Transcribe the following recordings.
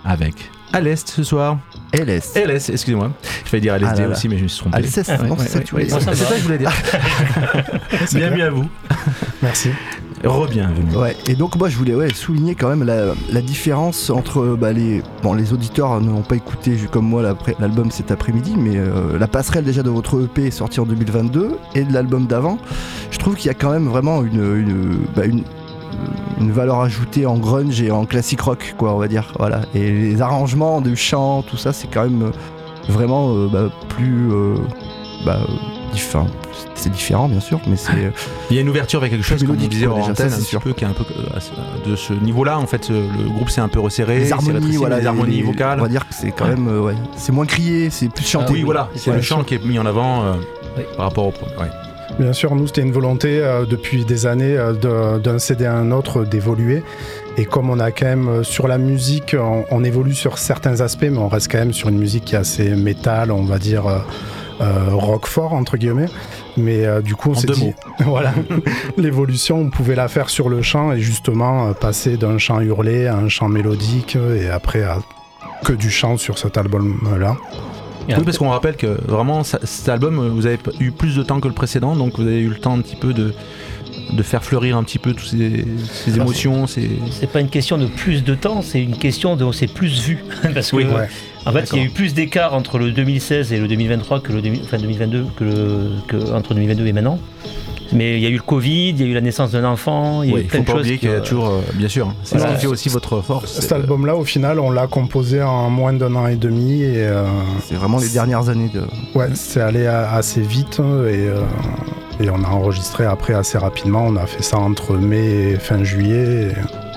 avec à l'Est ce soir. LS, excusez-moi. Je failli dire LSD aussi, mais je me suis trompé. Alceste, non, c'est ça que tu voulais dire. C'est ça que je voulais dire. Bienvenue à vous. Merci. Re-bienvenue. Ouais, et donc moi je voulais souligner quand même la différence entre les auditeurs n'ont pas écouté comme moi l'album cet après-midi, mais la passerelle déjà de votre EP sortie en 2022 et de l'album d'avant, je trouve qu'il y a quand même vraiment une valeur ajoutée en grunge et en classic rock, quoi, on va dire, voilà. Et les arrangements de chant, tout ça, c'est quand même vraiment plus différent. C'est différent, bien sûr, mais c'est. Il y a une ouverture avec quelque chose, comme on disait en antenne, un petit peu, qui est un peu de ce niveau-là. En fait, le groupe s'est un peu resserré. Les harmonies, les harmonies vocales. On va dire que c'est quand même, c'est moins crié, c'est plus chanté. Oui, voilà, c'est le chant qui est mis en avant par rapport au premier. Ouais. Bien sûr, nous, c'était une volonté depuis des années d'un CD à un autre d'évoluer. Et comme on a quand même, sur la musique, on évolue sur certains aspects, mais on reste quand même sur une musique qui est assez métal, on va dire rock fort, entre guillemets. Mais du coup, on s'est dit, voilà, l'évolution, on pouvait la faire sur le chant et justement passer d'un chant hurlé à un chant mélodique et après à que du chant sur cet album-là. Oui, parce qu'on rappelle que vraiment cet album, vous avez eu plus de temps que le précédent, donc vous avez eu le temps un petit peu de faire fleurir un petit peu toutes ces émotions. C'est pas une question de plus de temps, c'est une question de c'est plus vu. Parce que en fait, il y a eu plus d'écart entre le 2016 et le 2023 que 2022 entre 2022 et maintenant. Mais il y a eu le Covid, il y a eu la naissance d'un enfant, il y a eu plein de choses. Il faut pas oublier qu'il y a toujours, bien sûr, c'est ce qui fait aussi votre force. Cet album-là, au final, on l'a composé en moins d'1 an et demi. Et, c'est vraiment les dernières années de... Ouais, c'est allé assez vite et on a enregistré après assez rapidement. On a fait ça entre mai et fin juillet.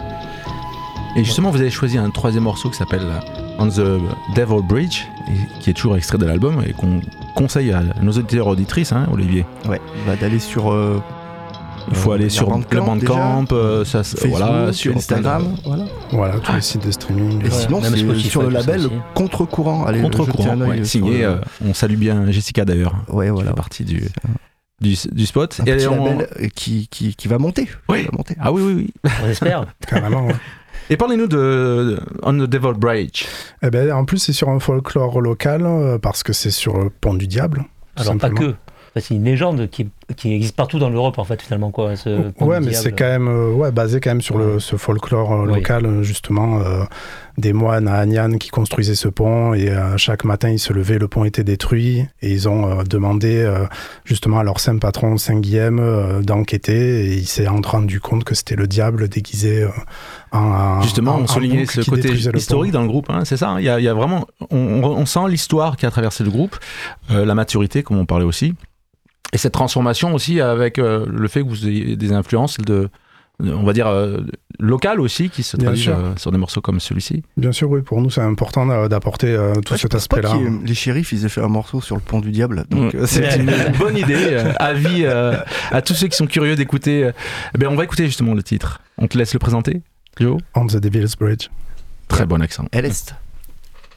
Et justement, vous avez choisi un troisième morceau qui s'appelle On the Devil Bridge, et qui est toujours extrait de l'album et qu'on conseille à nos auditeurs et auditrices, hein, Olivier. Ouais, d'aller sur... il faut aller sur le Bandcamp, Facebook, sur Instagram, voilà tous les sites de streaming. Et sinon, c'est sur le label Contre-Courant. Allez, Contre-Courant, signé. On salue bien Jessica d'ailleurs. Ouais, voilà. Qui fait partie du spot. Un petit label qui va monter. Oui. Va monter. Ah oui. On espère. Carrément, ouais. Et parlez-nous de On the Devil Bridge. Eh ben, en plus, c'est sur un folklore local, parce que c'est sur le Pont du Diable. Alors, pas que. C'est une légende qui existe partout dans l'Europe, en fait, finalement, quoi. Ouais, mais c'est quand même basé quand même sur ce folklore local, justement. Des moines à Agnan qui construisaient ce pont, et chaque matin, ils se levaient, le pont était détruit, et ils ont demandé justement à leur saint patron, Saint Guillaume, d'enquêter, et il s'est rendu compte que c'était le diable déguisé justement, on soulignait ce côté historique dans le groupe, hein, c'est ça, hein, il y a vraiment, on sent l'histoire qui a traversé le groupe, la maturité, comme on parlait aussi, et cette transformation aussi avec le fait que vous ayez des influences on va dire locales aussi, qui se traduisent sur des morceaux comme celui-ci. Bien sûr, oui, pour nous c'est important d'apporter tout cet aspect-là. Les Shérifs, ils aient fait un morceau sur le Pont du Diable, donc c'est une bonne idée. Avis à tous ceux qui sont curieux d'écouter. On va écouter justement le titre. On te laisse le présenter, Joe. On the Devil's Bridge. Très bon accent. À l'Est.